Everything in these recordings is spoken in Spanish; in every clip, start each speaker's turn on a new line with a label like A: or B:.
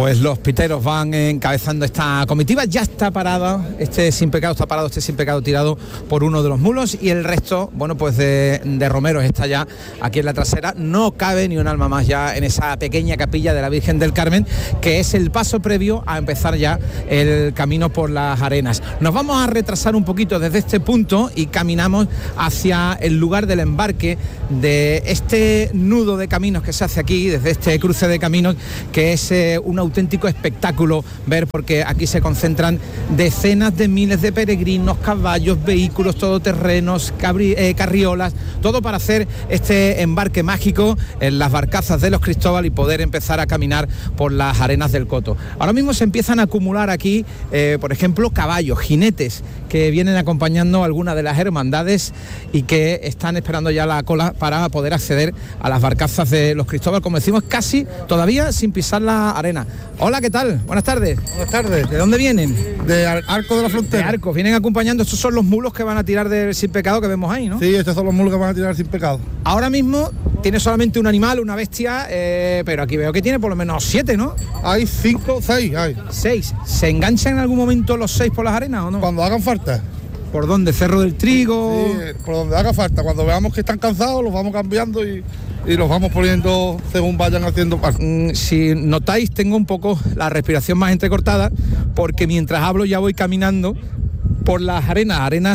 A: Pues los piteros van encabezando esta comitiva. Ya está parado este Sin Pecado tirado por uno de los mulos, y el resto, bueno, pues de romeros está ya aquí en la trasera. No cabe ni un alma más ya en esa pequeña capilla de la Virgen del Carmen, que es el paso previo a empezar ya el camino por las arenas. Nos vamos a retrasar un poquito desde este punto y caminamos hacia el lugar del embarque de este nudo de caminos que se hace aquí, desde este cruce de caminos, que es un auténtico espectáculo ver, porque aquí se concentran decenas de miles de peregrinos, caballos, vehículos todoterrenos, carriolas, todo para hacer este embarque mágico en las barcazas de los Cristóbal y poder empezar a caminar por las arenas del Coto. Ahora mismo se empiezan a acumular aquí, por ejemplo, caballos, jinetes que vienen acompañando algunas de las hermandades y que están esperando ya la cola para poder acceder a las barcazas de los Cristóbal, como decimos, casi todavía sin pisar la arena. Hola, ¿qué tal? Buenas tardes.
B: Buenas tardes.
A: ¿De dónde vienen?
B: De Arco de la Frontera.
A: De Arco. Vienen acompañando, estos son los mulos que van a tirar del Sin Pecado que vemos ahí, ¿no?
B: Sí, estos son los mulos que van a tirar Sin Pecado.
A: Ahora mismo tiene solamente un animal, una bestia, pero aquí veo que tiene por lo menos 7, ¿no?
B: Hay 5, 6, hay.
A: 6. ¿Se enganchan en algún momento los 6 por las arenas o no?
B: Cuando hagan falta.
A: ¿Por dónde? ¿Cerro del Trigo?
B: Sí, por donde haga falta. Cuando veamos que están cansados, los vamos cambiando y los vamos poniendo según vayan haciendo parte.
A: Si notáis, tengo un poco la respiración más entrecortada, porque mientras hablo ya voy caminando por las arenas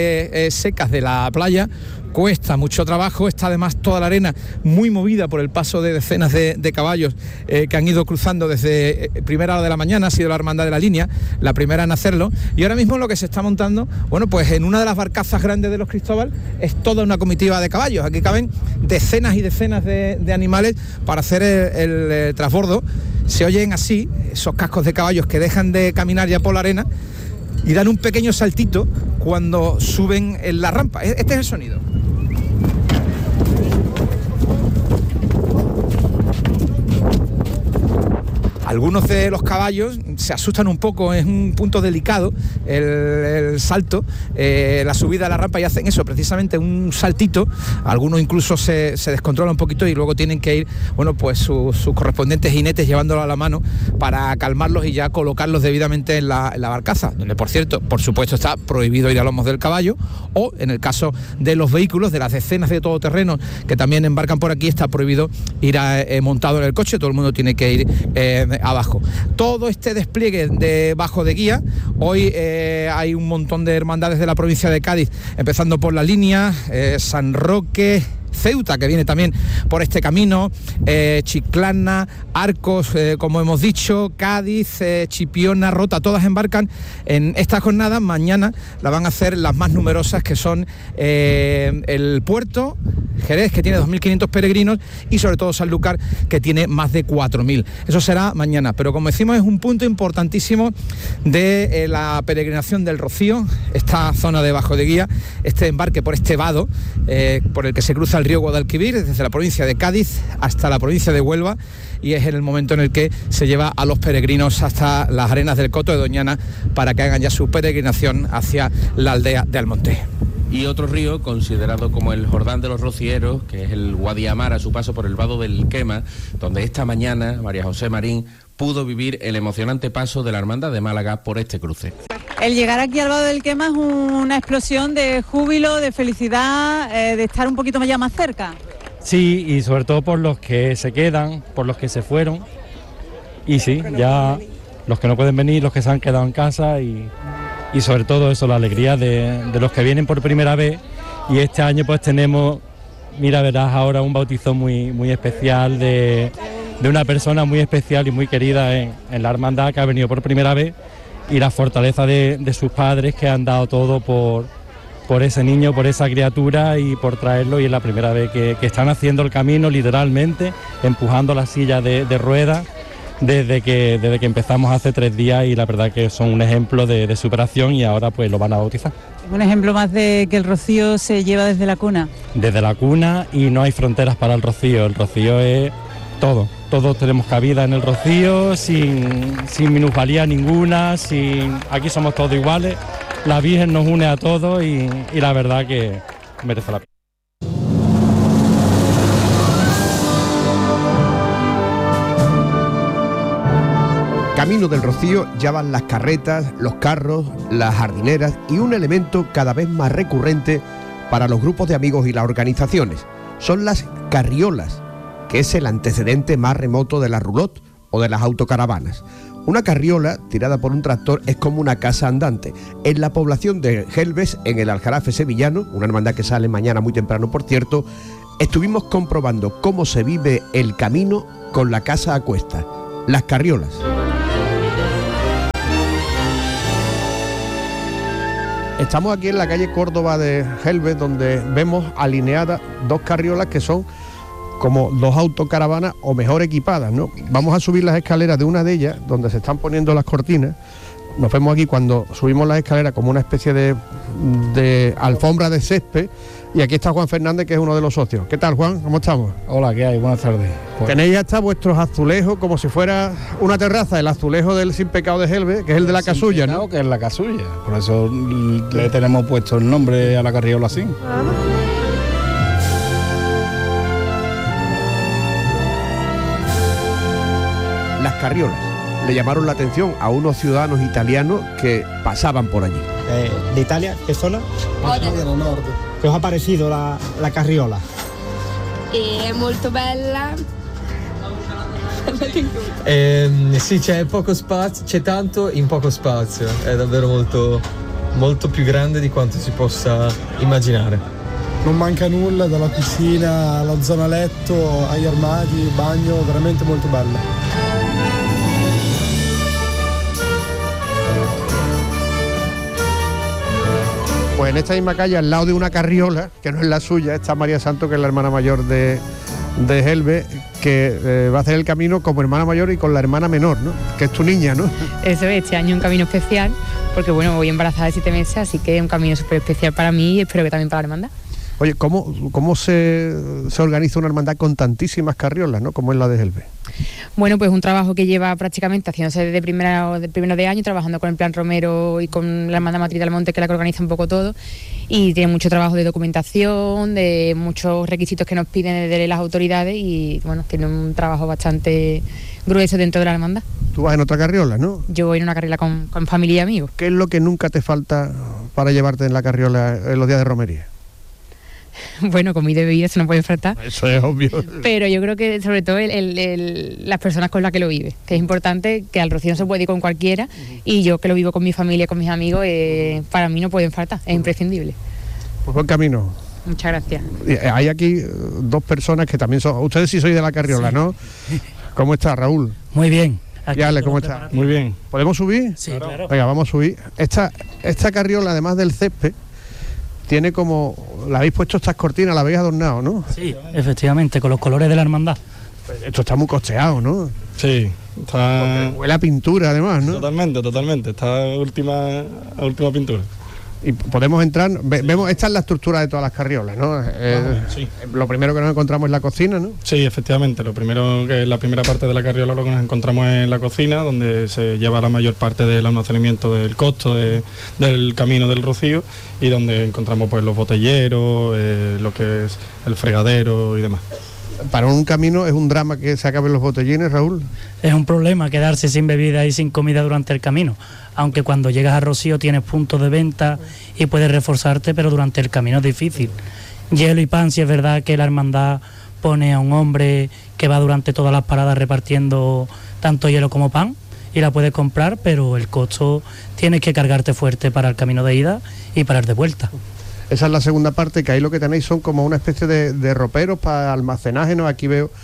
A: secas de la playa. Cuesta mucho trabajo, está además toda la arena muy movida por el paso de decenas de caballos que han ido cruzando desde primera hora de la mañana. Ha sido la Hermandad de la Línea, la primera en hacerlo, y ahora mismo lo que se está montando, bueno, pues en una de las barcazas grandes de los Cristóbal es toda una comitiva de caballos. Aquí caben decenas y decenas de animales para hacer el transbordo. Se oyen así esos cascos de caballos que dejan de caminar ya por la arena y dan un pequeño saltito cuando suben en la rampa. Este es el sonido. Algunos de los caballos se asustan un poco, es un punto delicado el salto, la subida a la rampa, y hacen eso, precisamente un saltito. Algunos incluso se descontrolan un poquito y luego tienen que ir, bueno, pues sus correspondientes jinetes llevándolo a la mano para calmarlos y ya colocarlos debidamente en la barcaza, donde, por cierto, por supuesto está prohibido ir a lomos del caballo, o en el caso de los vehículos, de las decenas de todoterrenos que también embarcan por aquí, está prohibido ir montado en el coche. Todo el mundo tiene que ir abajo. Todo este despliegue de bajo de guía, hoy hay un montón de hermandades de la provincia de Cádiz, empezando por la Línea, San Roque, Ceuta, que viene también por este camino, Chiclana, Arcos, como hemos dicho, Cádiz, Chipiona, Rota, todas embarcan en esta jornada. Mañana la van a hacer las más numerosas, que son el Puerto, Jerez, que tiene 2.500 peregrinos, y sobre todo Sanlúcar, que tiene más de 4.000. Eso será mañana, pero como decimos, es un punto importantísimo de la peregrinación del Rocío, esta zona de bajo de guía, este embarque por este vado, por el que se cruza el río Guadalquivir, desde la provincia de Cádiz hasta la provincia de Huelva, y es en el momento en el que se lleva a los peregrinos hasta las arenas del Coto de Doñana para que hagan ya su peregrinación hacia la aldea de Almonte.
C: Y otro río considerado como el Jordán de los Rocieros, que es el Guadiamar, a su paso por el vado del Quema, donde esta mañana María José Marín pudo vivir el emocionante paso de la Hermandad de Málaga por este cruce.
D: El llegar aquí al vado del Quema es una explosión de júbilo, de felicidad, de estar un poquito ya más cerca.
E: Sí, y sobre todo por los que se quedan, por los que se fueron, y sí, ya los que no pueden venir, los que se han quedado en casa, y sobre todo eso, la alegría de los que vienen por primera vez. Y este año pues tenemos, mira, verás ahora un bautizo muy especial de una persona muy especial y muy querida en la hermandad, que ha venido por primera vez, y la fortaleza de sus padres, que han dado todo por ese niño, por esa criatura, y por traerlo, y es la primera vez que están haciendo el camino, literalmente empujando la silla de ruedas desde que empezamos hace 3 días, y la verdad que son un ejemplo de superación, y ahora pues lo van a bautizar.
D: Un ejemplo más de que el rocío se lleva desde la cuna.
E: Desde la cuna, y no hay fronteras para el rocío es todo. Todos tenemos cabida en el rocío, sin minusvalía ninguna, aquí somos todos iguales, la Virgen nos une a todos, y la verdad que merece la pena.
F: Camino del Rocío ya van las carretas, los carros, las jardineras y un elemento cada vez más recurrente para los grupos de amigos y las organizaciones. Son las carriolas, que es el antecedente más remoto de la roulotte o de las autocaravanas. Una carriola tirada por un tractor es como una casa andante. En la población de Gelbes, en el Aljarafe sevillano, una hermandad que sale mañana muy temprano, por cierto, estuvimos comprobando cómo se vive el camino con la casa a cuestas, las carriolas. Estamos aquí en la calle Córdoba de Gelbes, donde vemos alineadas dos carriolas que son como dos autocaravanas o mejor equipadas, ¿no? Vamos a subir las escaleras de una de ellas, donde se están poniendo las cortinas. Nos vemos aquí cuando subimos las escaleras como una especie de alfombra de césped. Y aquí está Juan Fernández, que es uno de los socios. ¿Qué tal, Juan? ¿Cómo estamos?
G: Hola, ¿qué hay? Buenas tardes. Pues
F: tenéis hasta vuestros azulejos como si fuera una terraza, el azulejo del Sin Pecado de Gelbes, que es el de la casulla, ¿no?
G: Que es la casulla, por eso le tenemos puesto el nombre a la carriola así.
F: Las carriolas le llamaron la atención a unos ciudadanos italianos que pasaban por allí.
H: ¿De Italia? ¿Qué zona?
B: Del norte.
H: ¿Qué os ha parecido la carriola?
I: È molto bella.
J: Sì, c'è poco spazio, c'è tanto in poco spazio, è davvero molto più grande di quanto si possa immaginare.
B: Non manca nulla, dalla piscina alla zona letto, agli armadi, bagno, veramente molto bella.
F: Pues en esta misma calle, al lado de una carriola, que no es la suya, está María Santo, que es la hermana mayor de Gelbes, que va a hacer el camino como hermana mayor y con la hermana menor, ¿no? Que es tu niña, ¿no?
K: Eso es, este año un camino especial, porque bueno, voy embarazada de 7 meses, así que es un camino súper especial para mí y espero que también para la hermandad.
F: Oye, ¿cómo se organiza una hermandad con tantísimas carriolas, ¿no? Como es la de Gelbes?
K: Bueno, pues un trabajo que lleva prácticamente haciéndose desde primero de año, trabajando con el Plan Romero y con la Hermandad Matriz del Monte, que es la que organiza un poco todo, y tiene mucho trabajo de documentación, de muchos requisitos que nos piden desde las autoridades y bueno, tiene un trabajo bastante grueso dentro de la hermandad.
F: Tú vas en otra carriola, ¿no?
K: Yo voy en una carriola con familia y amigos.
F: ¿Qué es lo que nunca te falta para llevarte en la carriola en los días de romería?
K: Bueno, comida y bebida, eso no puede faltar.
F: Eso es obvio.
K: Pero yo creo que sobre todo las personas con las que lo vive, que es importante, que al Rocío no se puede ir con cualquiera, y yo que lo vivo con mi familia, con mis amigos, para mí no pueden faltar, es imprescindible.
F: Pues buen camino.
K: Muchas gracias.
F: Hay aquí dos personas que también son... Ustedes sí sois de la carriola, sí, ¿no? ¿Cómo está, Raúl?
L: Muy bien.
F: Y Ale, ¿cómo está?
G: Muy bien.
F: ¿Podemos subir?
L: Sí, claro.
F: Venga, vamos a subir. Esta carriola, además del césped, tiene como... La habéis puesto estas cortinas, la habéis adornado, ¿no?
L: Sí, efectivamente, con los colores de la hermandad.
F: Esto está muy costeado, ¿no?
G: Sí, está...
F: Porque huele a pintura, además, ¿no?
G: Totalmente, está a última pintura.
F: Y podemos entrar, vemos, esta es la estructura de todas las carriolas, ¿no?
G: Sí.
F: Lo primero que nos encontramos es la cocina, ¿no?
G: Sí, efectivamente, lo primero que es la primera parte de la carriola, lo que nos encontramos es la cocina, donde se lleva la mayor parte del almacenamiento del costo del Camino del Rocío, y donde encontramos pues los botelleros, lo que es el fregadero y demás.
F: Para un camino es un drama que se acaben los botellines, Raúl.
L: Es un problema quedarse sin bebida y sin comida durante el camino, aunque cuando llegas a Rocío tienes puntos de venta y puedes reforzarte, pero durante el camino es difícil. Hielo y pan, si es verdad que la hermandad pone a un hombre que va durante todas las paradas repartiendo tanto hielo como pan y la puedes comprar, pero el costo tienes que cargarte fuerte para el camino de ida y para el de vuelta.
F: Esa es la segunda parte, que ahí lo que tenéis son como una especie de roperos para almacenaje, ¿no? Aquí veo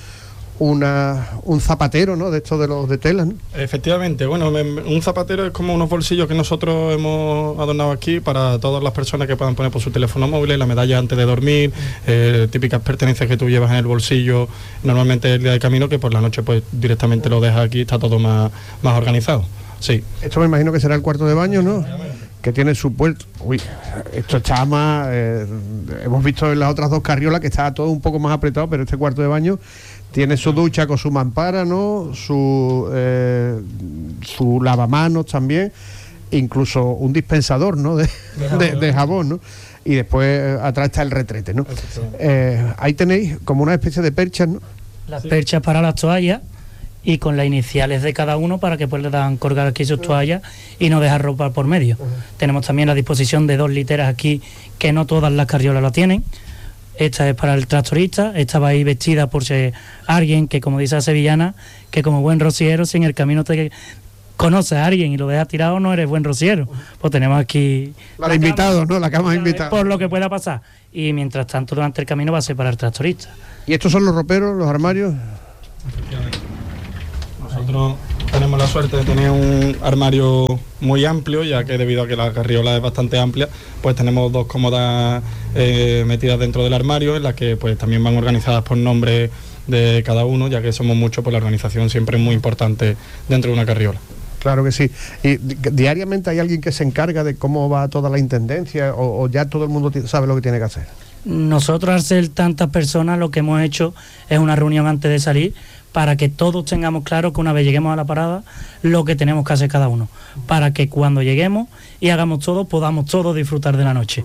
F: un zapatero, ¿no? De estos de los de tela, ¿no?
G: Efectivamente, bueno, un zapatero es como unos bolsillos que nosotros hemos adornado aquí para todas las personas que puedan poner por su teléfono móvil, la medalla antes de dormir, típicas pertenencias que tú llevas en el bolsillo, normalmente el día de camino, que por la noche pues directamente lo dejas aquí, está todo más organizado. Sí.
F: Esto me imagino que será el cuarto de baño, ¿no? Que tiene su puerto. Uy, esto está más... hemos visto en las otras dos carriolas que estaba todo un poco más apretado, pero este cuarto de baño tiene su ducha con su mampara, ¿no? Su lavamanos también, incluso un dispensador, ¿no? de jabón, ¿no? Y después atrás está el retrete, Ahí tenéis como una especie de perchas, ¿no?
L: Las perchas para las toallas, y con las iniciales de cada uno para que puedan colgar aquí sus toallas y no dejar ropa por medio. Tenemos también la disposición de 2 literas aquí, que no todas las carriolas la tienen. Esta es para el tractorista, esta va ahí vestida por si alguien que, como dice la sevillana, que como buen rociero, si en el camino te conoces a alguien y lo dejas tirado, no eres buen rociero. Pues tenemos aquí
F: para invitados, ¿no? La cama de invitados.
L: Por lo que pueda pasar. Y mientras tanto, durante el camino va a ser para el tractorista.
F: ¿Y estos son los roperos, los armarios?
G: Nosotros tenemos la suerte de tener un armario muy amplio, ya que debido a que la carriola es bastante amplia, pues tenemos 2 cómodas metidas dentro del armario, en las que pues también van organizadas por nombre de cada uno, ya que somos muchos, pues la organización siempre es muy importante dentro de una carriola.
F: Claro que sí. ¿Y diariamente hay alguien que se encarga de cómo va toda la intendencia o ya todo el mundo sabe lo que tiene que hacer?
L: Nosotros, al ser tantas personas, lo que hemos hecho es una reunión antes de salir para que todos tengamos claro que una vez lleguemos a la parada, lo que tenemos que hacer cada uno, para que cuando lleguemos y hagamos todo, podamos todos disfrutar de la noche.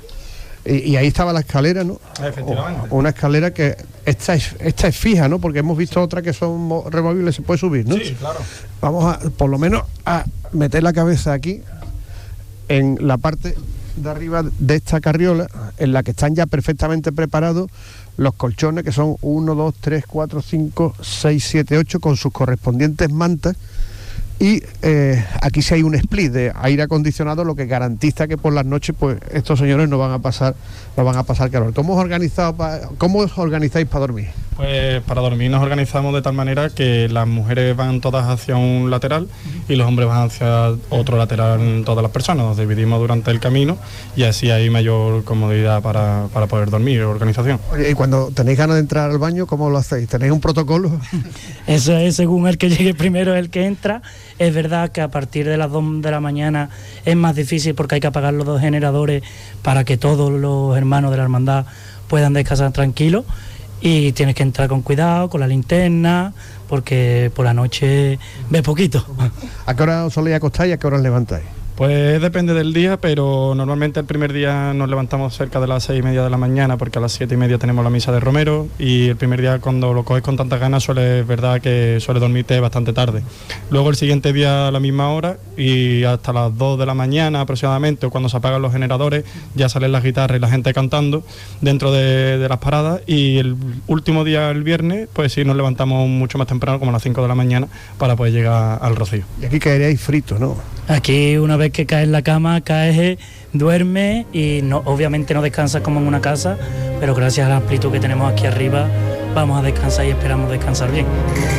F: Y ahí estaba la escalera, ¿no?
G: Efectivamente.
F: Una escalera que esta es fija, ¿no? Porque hemos visto otras que son removibles, se puede subir, ¿no?
G: Sí, claro.
F: Vamos a, por lo menos, a meter la cabeza aquí, en la parte de arriba de esta carriola, en la que están ya perfectamente preparados los colchones, que son 1, 2, 3, 4, 5, 6, 7, 8, con sus correspondientes mantas. Y aquí sí hay un split de aire acondicionado, lo que garantiza que por las noches pues estos señores no van a pasar calor. ¿Cómo os organizáis para dormir?
G: Pues para dormir nos organizamos de tal manera que las mujeres van todas hacia un lateral y los hombres van hacia otro lateral, todas las personas. Nos dividimos durante el camino y así hay mayor comodidad para poder dormir, organización.
F: Oye, y cuando tenéis ganas de entrar al baño, ¿cómo lo hacéis? ¿Tenéis un protocolo?
L: Eso es según el que llegue primero, el que entra. Es verdad que a partir de las 2 de la mañana es más difícil porque hay que apagar los 2 generadores para que todos los hermanos de la hermandad puedan descansar tranquilos, y tienes que entrar con cuidado, con la linterna, porque por la noche ves poquito.
F: ¿A qué hora os soléis acostar y a qué hora os levantáis?
G: Pues depende del día, pero normalmente el primer día nos levantamos cerca de las 6:30 de la mañana, porque a las 7:30 tenemos la misa de Romero, y el primer día, cuando lo coges con tantas ganas, es verdad que suele dormirte bastante tarde. Luego el siguiente día a la misma hora y hasta las 2 de la mañana aproximadamente, o cuando se apagan los generadores, ya salen las guitarras y la gente cantando dentro de las paradas, y el último día, el viernes, pues sí nos levantamos mucho más temprano, como a las 5 de la mañana, para poder llegar al Rocío.
F: Y aquí caeríais fritos, ¿no?
L: Aquí, una vez que caes en la cama, caes, duermes y no, obviamente no descansas como en una casa, pero gracias a la amplitud que tenemos aquí arriba vamos a descansar y esperamos descansar bien.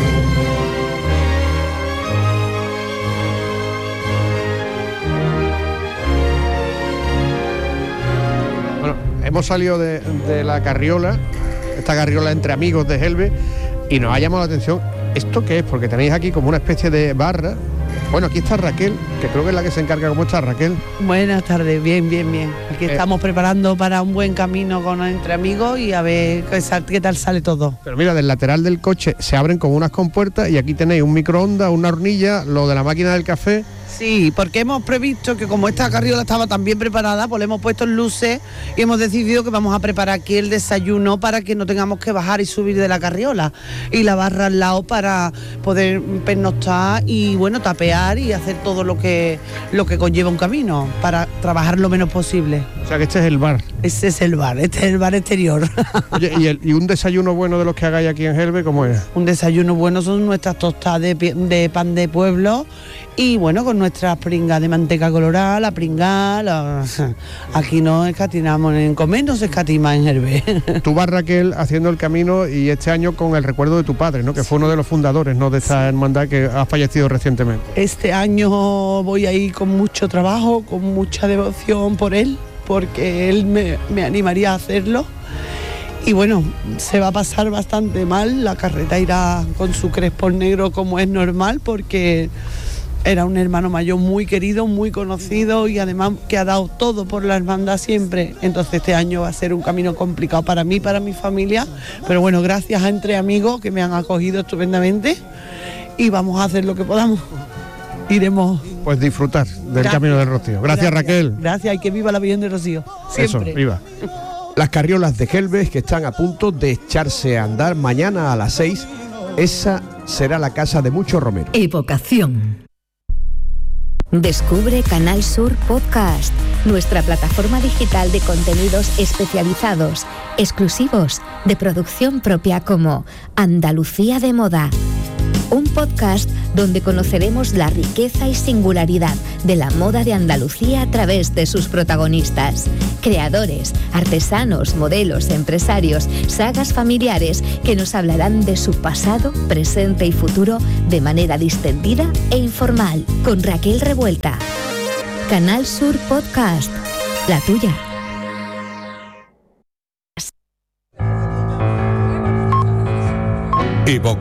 F: Bueno, hemos salido de la carriola, esta carriola entre amigos de Gelbe, y nos ha llamado la atención esto que es, porque tenéis aquí como una especie de barra. Bueno, aquí está Raquel, que creo que es la que se encarga. ¿Cómo está, Raquel?
M: Buenas tardes, bien. Aquí estamos preparando para un buen camino entre amigos y a ver qué tal sale todo.
F: Pero mira, del lateral del coche se abren como unas compuertas y aquí tenéis un microondas, una hornilla, lo de la máquina del café.
M: Sí, porque hemos previsto que como esta carriola estaba tan bien preparada, pues le hemos puesto luces y hemos decidido que vamos a preparar aquí el desayuno para que no tengamos que bajar y subir de la carriola, y la barra al lado para poder pernoctar y bueno, tapear y hacer todo lo que conlleva un camino, para trabajar lo menos posible.
F: O sea que este es el bar.
M: Este es el bar exterior.
F: Oye, ¿y un desayuno bueno de los que hagáis aquí en Gelbe, cómo es?
M: Un desayuno bueno son nuestras tostadas de pan de pueblo, y bueno, con nuestras pringas de manteca colorada, la pringada, aquí no escatimamos en comer, no se escatima en Gelbe.
F: Tú vas, Raquel, haciendo el camino, y este año con el recuerdo de tu padre, ¿no? Que fue uno de los fundadores, ¿no?, de esta hermandad, que ha fallecido recientemente.
M: Este año voy a ir con mucho trabajo, con mucha devoción por él, porque él me animaría a hacerlo. Y bueno, se va a pasar bastante mal, la carreta irá con su crespón negro como es normal, porque era un hermano mayor muy querido, muy conocido, y además que ha dado todo por la hermandad siempre. Entonces este año va a ser un camino complicado para mí, para mi familia, pero bueno, gracias a Entre Amigos, que me han acogido estupendamente, y vamos a hacer lo que podamos. Iremos.
F: Pues disfrutar del camino del Rocío. Gracias, Raquel.
M: Gracias, y que viva la Virgen del Rocío. Siempre.
F: Eso, viva. Las carriolas de Gelbe, que están a punto de echarse a andar mañana a las 6 Esa será la casa de muchos romeros.
N: Evocación. Descubre Canal Sur Podcast, nuestra plataforma digital de contenidos especializados, exclusivos, de producción propia, como Andalucía de Moda. Un podcast donde conoceremos la riqueza y singularidad de la moda de Andalucía a través de sus protagonistas, creadores, artesanos, modelos, empresarios, sagas familiares que nos hablarán de su pasado, presente y futuro de manera distendida e informal, con Raquel Revuelta. Canal Sur Podcast, la tuya.
O: Evocación.